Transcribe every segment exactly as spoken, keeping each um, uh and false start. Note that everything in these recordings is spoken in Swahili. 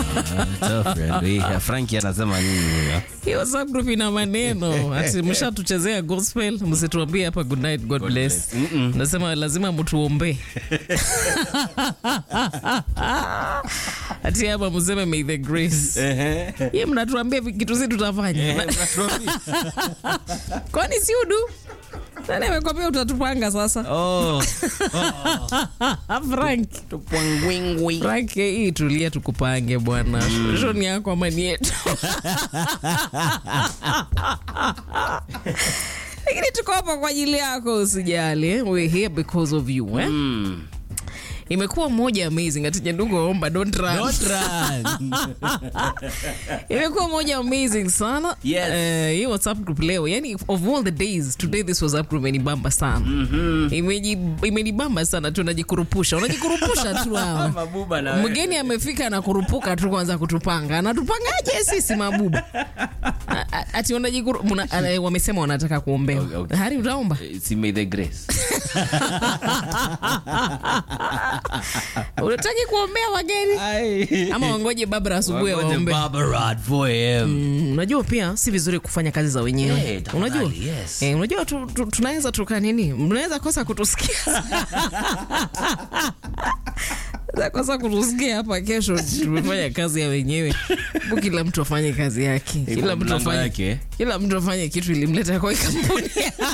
tough friend. We Frankie anasema nini huyo? Hiyo WhatsApp group ina maneno. Ati mshatuchezea gospel, msituambie hapa good night, God, God bless. bless. Nasema lazima mtuombe. Ati hapa mseme may the grace. Yeye mnatuambia kitu sisi tutafanya. Kwani si udu? Nani amekwambia utatupanga sasa? Oh. Frank, Tupangwingwi. Frank, hii tulia tukupange bwana. Shoni yako amani yetu. Lakini tuko hapa kwa ajili yako, usijali. We're here because of you, eh? Mm. Imekuwa moja amazing. Ati ndugu omba don't run. Don't run. Imekuwa moja amazing sana. Yes. Uh, hii WhatsApp group leo, yani of all the days, today this WhatsApp group imenibamba sana. Mhm. Imeji imenibamba sana, tunajikurupusha. Unajikurupusha tu hawa. Mabuba na wewe. Mgeni amefika na kurupuka tu kwanza kutupanga. Anatupangaje sisi mabuba? Ati wanajikuru wamesema wanataka kuombewa. Okay, okay. Hari utaomba? See may the grace. Unataka kuombea wageni? Ama wangoje Barbara asubuhi waombe? Barbara for him. Unajua pia si vizuri kufanya kazi za wenyewe. Hey, unajua? Yes. Eh, unajua tu, tu, tunaweza tuka nini? Mnaweza kosa kutusikia. Za kosa kutusikia hapa kesho tumefanya kazi ya wenyewe. Kila mtu afanye kazi yake. Kila mtu afanye. Kila mtu afanye kitu ilimleta kwa kampuni.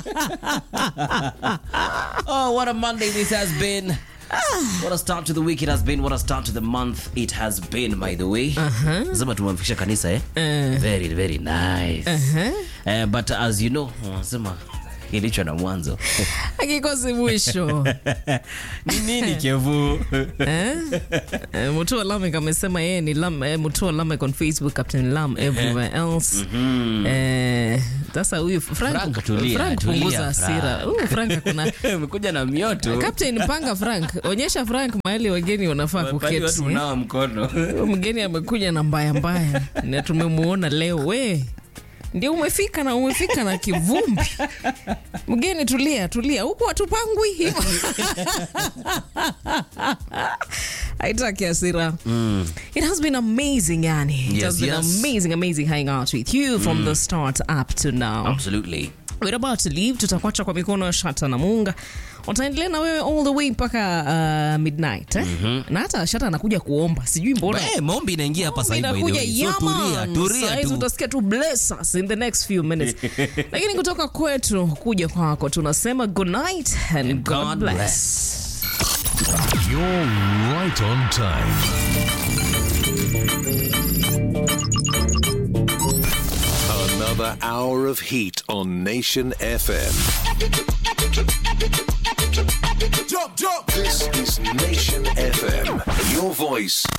Oh, what a Monday this has been. What a start to the week it has been. What a start to the month it has been, by the way. Uh-huh. Zama tumemfikisha kanisa, eh? Uh. Very, very nice. Uh-huh. Uh, but as you know, zama ilicho na mwanzo. Akikosi mwisho. Ni nini kevu? Eh? Mutua Lamek amesema yeye ni Lam, eh, Mutua Lamek on Facebook, Captain Lam everywhere else. Mhm. Eh, sasa huyu Frank, Frank tulia, Frank tulia, punguza hasira. Huyu Frank kuna umekuja na mioto. Captain panga Frank. Onyesha Frank mahali wageni wanafaa kuketi. Watu unao mkono. Mgeni amekuja na mbaya mbaya. Na tumemuona leo we. Ndio umefika na umefika na kivumbi. Mgeni tulia, tulia. Huko watupangwi hivyo. Haitaki hasira. Mm. It has been amazing, yani. It yes, has been yes. amazing, amazing hanging out with you from mm. the start up to now. Absolutely. We're about to leave. Tutakuacha kwa mikono ya Shata na Munga. Wataendelea na wewe all the way mpaka uh, midnight, eh? Mm-hmm. Na hata Shata anakuja kuomba. Sijui mbona. Eh, mombi inaingia hapa sasa hivi. So tulia, tulia tu. Utasikia tu bless us in the next few minutes. Lakini kutoka kwetu kuja kwako tunasema good night and, and God, God bless. bless. You're right on time. Another hour of heat on Nation F M. Jump, jump. This is Nation F M. Your voice,